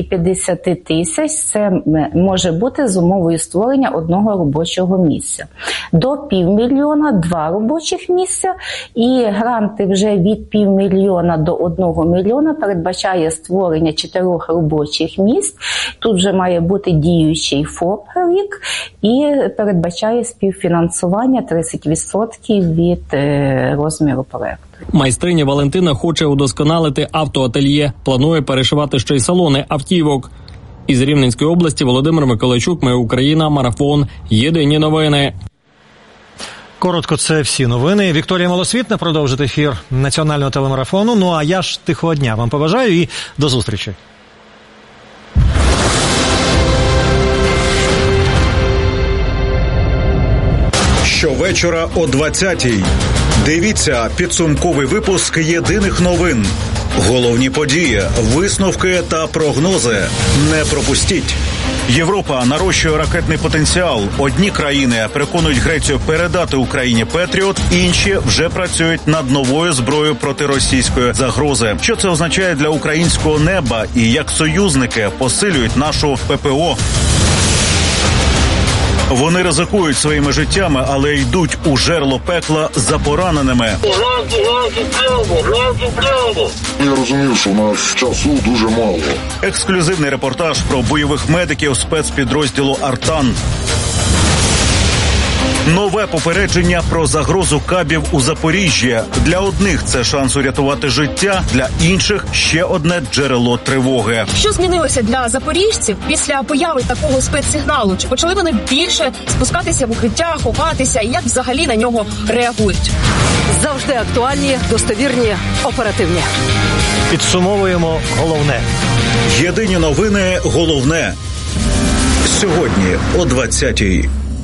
250 тисяч, це може бути з умовою створення одного робочого місця. До 500 000 – 2 робочих місця, і гранти вже від 500 000 до 1 мільйона передбачає створення 4 робочих місць. Тут вже має бути діючий ФОП рік і передбачає співфінансування 30% від розміру проекту. Майстриня Валентина хоче удосконалити автоательє. Планує перешивати ще й салони автівок. Із Рівненської області Володимир Миколайчук, Ми Україна, Марафон. Єдині новини. Коротко, це всі новини. Вікторія Малосвітна продовжить ефір національного телемарафону. Ну а я ж тихого дня вам побажаю і до зустрічі. Щовечора о 20-й. Дивіться підсумковий випуск єдиних новин. Головні події, висновки та прогнози. Не пропустіть. Європа нарощує ракетний потенціал. Одні країни переконують Грецію передати Україні Петріот, інші вже працюють над новою зброєю проти російської загрози. Що це означає для українського неба і як союзники посилюють нашу ППО? Вони ризикують своїми життями, але йдуть у жерло пекла за пораненими. Я розумів, що у нас часу дуже мало. Ексклюзивний репортаж про бойових медиків спецпідрозділу «Артан». Нове попередження про загрозу кабів у Запоріжжі. Для одних це шанс урятувати життя, для інших ще одне джерело тривоги. Що змінилося для запоріжців після появи такого спецсигналу? Чи почали вони більше спускатися в укриття, ховатися? І як взагалі на нього реагують? Завжди актуальні, достовірні, оперативні. Підсумовуємо головне. Єдині новини головне. Сьогодні о 20-й.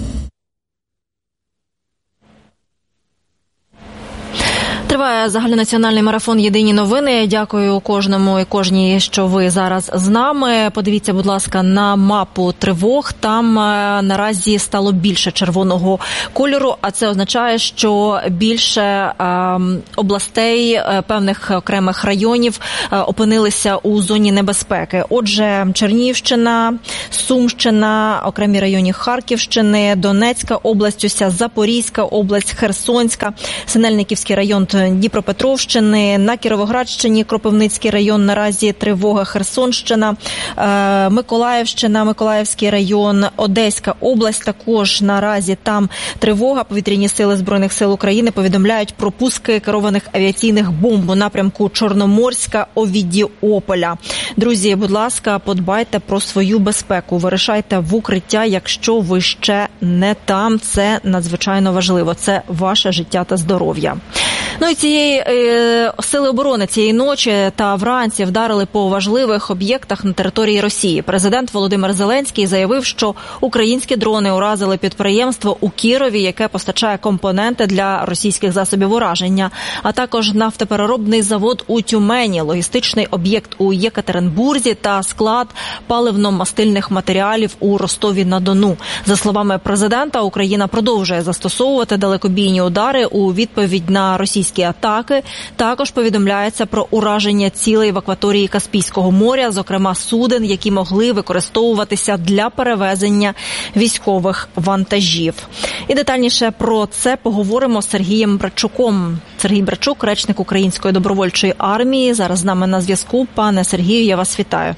Триває загальнонаціональний марафон «Єдині новини». Дякую кожному і кожній, що ви зараз з нами. Подивіться, будь ласка, на мапу тривог. Там наразі стало більше червоного кольору, а це означає, що більше областей, певних окремих районів опинилися у зоні небезпеки. Отже, Чернігівщина, Сумщина, окремі райони Харківщини, Донецька область, уся Запорізька область, Херсонська, Синельниківський район Дніпропетровщини, на Кіровоградщині, Кропивницький район, наразі тривога, Херсонщина, Миколаївщина, Миколаївський район, Одеська область, також наразі там тривога. Повітряні сили Збройних сил України повідомляють про пуски керованих авіаційних бомб у напрямку Чорноморська, Овідіополя. Друзі, будь ласка, подбайте про свою безпеку, вирушайте в укриття, якщо ви ще не там. Це надзвичайно важливо, це ваше життя та здоров'я. Ну і цієї сили оборони цієї ночі та вранці вдарили по важливих об'єктах на території Росії. Президент Володимир Зеленський заявив, що українські дрони уразили підприємство у Кірові, яке постачає компоненти для російських засобів ураження, а також нафтопереробний завод у Тюмені, логістичний об'єкт у Єкатеринбурзі та склад паливно-мастильних матеріалів у Ростові-на-Дону. За словами президента, Україна продовжує застосовувати далекобійні удари у відповідь на російські атаки. Також повідомляється про ураження цілей в акваторії Каспійського моря, зокрема суден, які могли використовуватися для перевезення військових вантажів. І детальніше про це поговоримо з Сергієм Брачуком. Сергій Брачук, речник Української добровольчої армії, зараз з нами на зв'язку. Пане Сергію, я вас вітаю.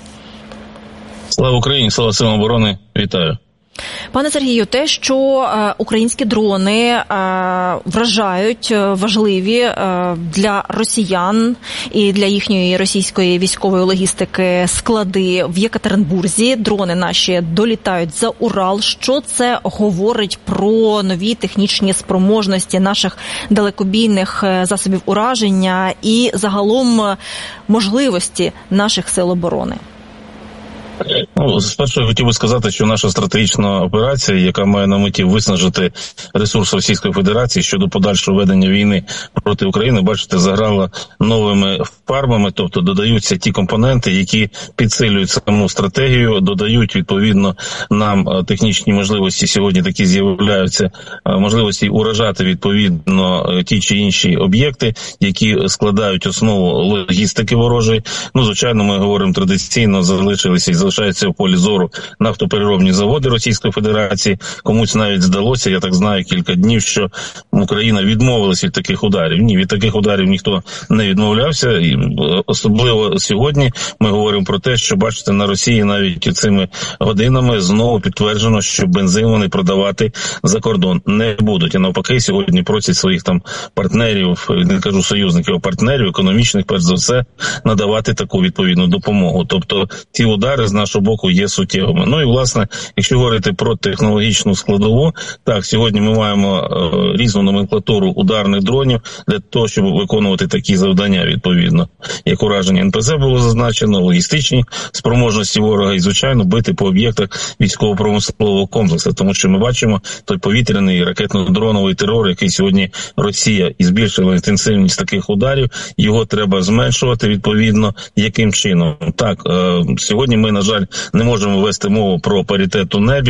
Слава Україні, слава силам оборони, вітаю. Пане Сергію, те, що українські дрони вражають важливі для росіян і для їхньої російської військової логістики склади в Єкатеринбурзі, дрони наші долітають за Урал. Що це говорить про нові технічні спроможності наших далекобійних засобів ураження і загалом можливості наших сил оборони? Ну, спершу я хотів би сказати, що наша стратегічна операція, яка має на меті виснажити ресурс Російської Федерації щодо подальшого ведення війни проти України, бачите, заграла новими фарбами, тобто додаються ті компоненти, які підсилюють саму стратегію, додають відповідно нам технічні можливості, сьогодні такі з'являються, можливості уражати відповідно ті чи інші об'єкти, які складають основу логістики ворожої. Ну, звичайно, ми говоримо традиційно, залишилися і залишаються в полі зору нафтопереробні заводи Російської Федерації. Комусь навіть здалося, я так знаю, кілька днів, що Україна відмовилась від таких ударів. Ні, від таких ударів ніхто не відмовлявся. І особливо сьогодні ми говоримо про те, що, бачите, на Росії навіть цими годинами знову підтверджено, що бензин вони продавати за кордон не будуть. А навпаки, сьогодні просять своїх там партнерів, не кажу союзників, а партнерів, економічних, перш за все, надавати таку відповідну допомогу. Тобто ці удари з нашого боку є суттєвими. Ну і, власне, якщо говорити про технологічну складову, так, сьогодні ми маємо різну номенклатуру ударних дронів для того, щоб виконувати такі завдання, відповідно. Як ураження НПЗ було зазначено, логістичні спроможності ворога і, звичайно, бити по об'єктах військово-промислового комплексу, тому що ми бачимо той повітряний ракетно-дроновий терор, який сьогодні Росія і збільшила інтенсивність таких ударів, його треба зменшувати, відповідно, яким чином. Так, сьогодні ми, на жаль, не можемо вести мову про паритет у небі,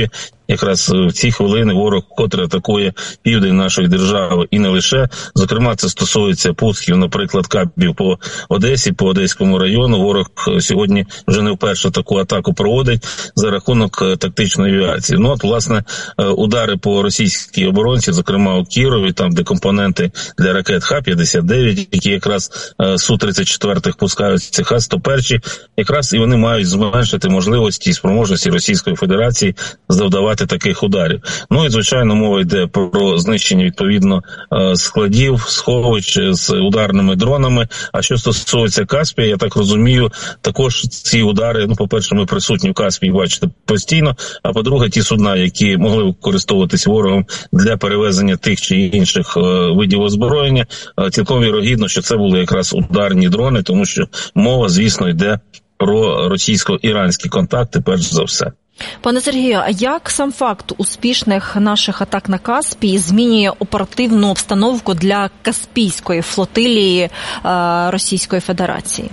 якраз в ці хвилини ворог, котре атакує південь нашої держави, і не лише. Зокрема, це стосується пусків, наприклад, кабів по Одесі, по Одеському району. Ворог сьогодні вже не вперше таку атаку проводить за рахунок тактичної авіації. Ну, от, власне, удари по російській оборонці, зокрема у Кірові, там, де компоненти для ракет Х-59, які якраз Су-34 пускаються, Х-101, якраз і вони мають зменшити можливості і спроможності Російської Федерації завдавати таких ударів. Ну і, звичайно, мова йде про знищення, відповідно, складів, сховищ з ударними дронами. А що стосується Каспія, я так розумію, також ці удари, ну, по-перше, ми присутні в Каспії, бачите, постійно, а по-друге, ті судна, які могли використовуватись ворогом для перевезення тих чи інших видів озброєння, цілком вірогідно, що це були якраз ударні дрони, тому що мова, звісно, йде про російсько-іранські контакти, перш за все. Пане Сергію, а як сам факт успішних наших атак на Каспій змінює оперативну обстановку для Каспійської флотилії Російської Федерації?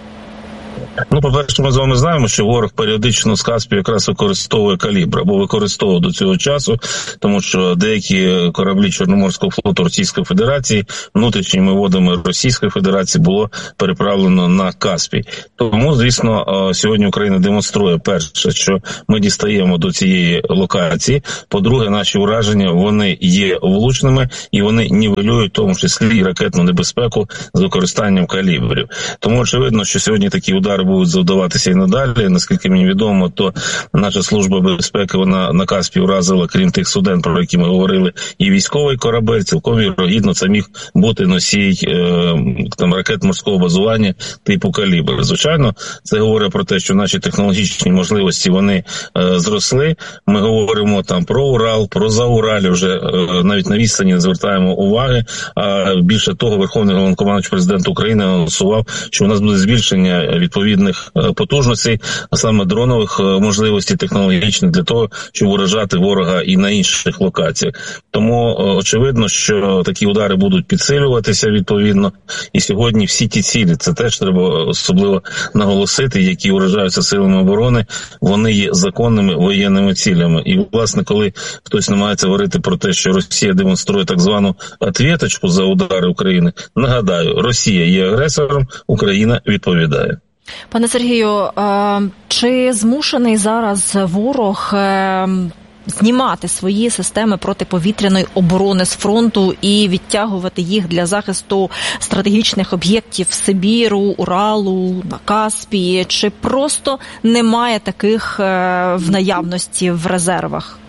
Ну, по-перше, ми з вами знаємо, що ворог періодично з Каспію якраз використовує калібр, або використовував до цього часу, тому що деякі кораблі Чорноморського флоту Російської Федерації внутрішніми водами Російської Федерації було переправлено на Каспій. Тому, звісно, сьогодні Україна демонструє, перше, що ми дістаємо до цієї локації. По-друге, наші ураження, вони є влучними і вони нівелюють, в тому числі, і ракетну небезпеку з використанням калібрів. Тому очевидно, що сьогодні такі удари будуть завдаватися і надалі. Наскільки мені відомо, то наша служба безпеки, вона на Каспі вразила, крім тих суден, про які ми говорили, і військовий корабель. Цілком вірогідно це міг бути носій ракет морського базування типу «Калібр». Звичайно, це говорить про те, що наші технологічні можливості, вони зросли. Ми говоримо там про Урал, про Заураль, вже навіть на відстані не звертаємо уваги. А більше того, Верховний Головнокомандувач президент України анонсував, що у нас буде збільшення відповідних потужностей, а саме дронових можливостей технологічних, для того, щоб уражати ворога і на інших локаціях. Тому очевидно, що такі удари будуть підсилюватися відповідно. І сьогодні всі ті цілі, це теж треба особливо наголосити, які уражаються силами оборони, вони є законними воєнними цілями. І, власне, коли хтось намагається говорити про те, що Росія демонструє так звану «ответочку» за удари України, нагадаю, Росія є агресором, Україна відповідає. Пане Сергію, чи змушений зараз ворог знімати свої системи протиповітряної оборони з фронту і відтягувати їх для захисту стратегічних об'єктів Сибіру, Уралу, на Каспії, чи просто немає таких в наявності в резервах?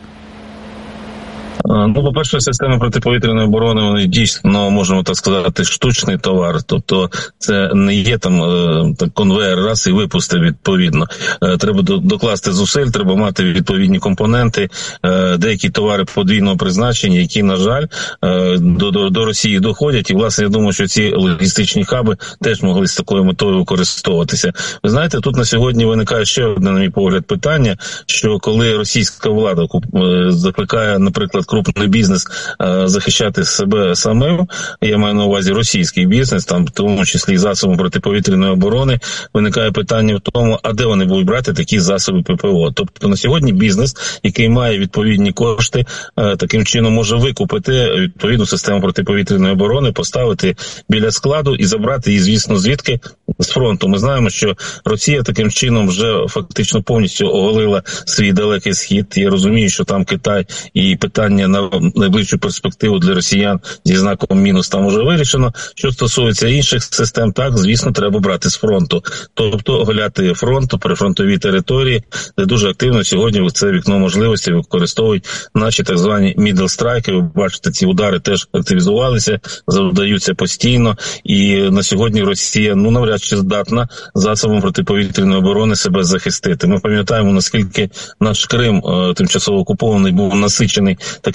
Ну, по-перше, системи протиповітряної оборони, вони дійсно, можемо так сказати, штучний товар. Тобто це не є там конвейер раз і випусти відповідно. Треба докласти зусиль, треба мати відповідні компоненти, деякі товари подвійного призначення, які, на жаль, до Росії доходять. І, власне, я думаю, що ці логістичні хаби теж могли з такою метою використовуватися. Ви знаєте, тут на сьогодні виникає ще одне, на мій погляд, питання, що коли російська влада закликає, наприклад, крупний бізнес захищати себе самим, я маю на увазі російський бізнес, там в тому числі і засоби протиповітряної оборони, виникає питання в тому, а де вони будуть брати такі засоби ППО. Тобто на сьогодні бізнес, який має відповідні кошти, таким чином може викупити відповідну систему протиповітряної оборони, поставити біля складу і забрати її, звісно, звідки? З фронту. Ми знаємо, що Росія таким чином вже фактично повністю оголила свій далекий схід. Я розумію, що там Китай і питання на найближчу перспективу для росіян зі знаком мінус там уже вирішено. Що стосується інших систем, так, звісно, треба брати з фронту. Тобто оголяти фронт, прифронтові території, де дуже активно сьогодні це вікно можливості використовують наші так звані middle strike. Ви бачите, ці удари теж активізувалися, завдаються постійно. І на сьогодні Росія, навряд чи здатна засобом протиповітряної оборони себе захистити. Ми пам'ятаємо, наскільки наш Крим, тимчасово окупований, був насичений таким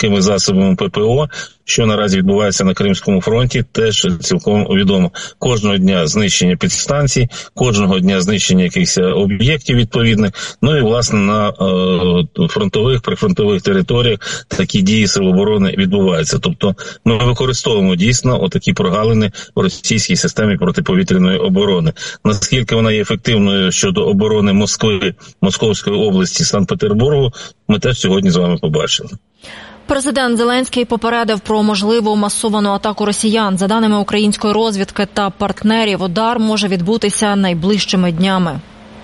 якими засобами ППО. Що наразі відбувається на Кримському фронті, теж цілком відомо. Кожного дня знищення підстанцій, кожного дня знищення якихось об'єктів відповідних. Ну і, власне, на прифронтових територіях такі дії Сил оборони відбуваються. Тобто ми використовуємо дійсно отакі прогалини в російській системі протиповітряної оборони. Наскільки вона є ефективною щодо оборони Москви, Московської області, Санкт-Петербургу, ми теж сьогодні з вами побачили. Президент Зеленський попередив про можливу масовану атаку росіян. За даними української розвідки та партнерів, удар може відбутися найближчими днями.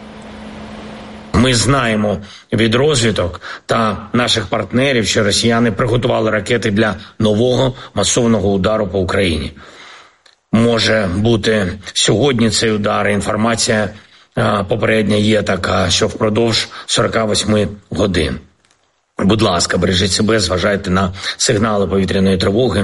Ми знаємо від розвідок та наших партнерів, що росіяни приготували ракети для нового масованого удару по Україні. Може бути сьогодні цей удар. Інформація попередня є така, що впродовж 48 годин. Будь ласка, бережіть себе, зважайте на сигнали повітряної тривоги.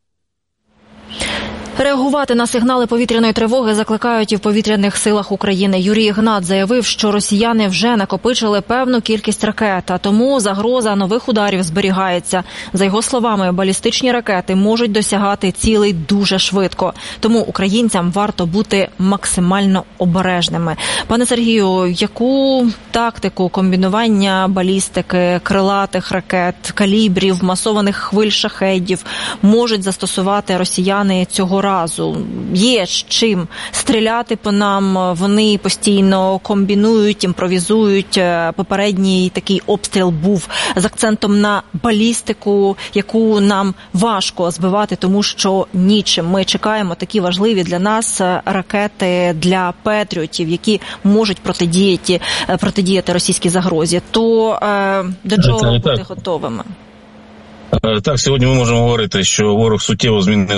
Реагувати на сигнали повітряної тривоги закликають і в повітряних силах України. Юрій Ігнат заявив, що росіяни вже накопичили певну кількість ракет, а тому загроза нових ударів зберігається. За його словами, балістичні ракети можуть досягати цілей дуже швидко. Тому українцям варто бути максимально обережними. Пане Сергію, яку тактику комбінування балістики, крилатих ракет, калібрів, масованих хвиль шахедів можуть застосувати росіяни цього разу? Є з чим стріляти по нам, вони постійно комбінують, імпровізують. Попередній такий обстріл був з акцентом на балістику, яку нам важко збивати, тому що нічим. Ми чекаємо такі важливі для нас ракети для Петріотів, які можуть протидіяти російській загрозі. То до чого бути готовими? Так, сьогодні ми можемо говорити, що ворог суттєво змінив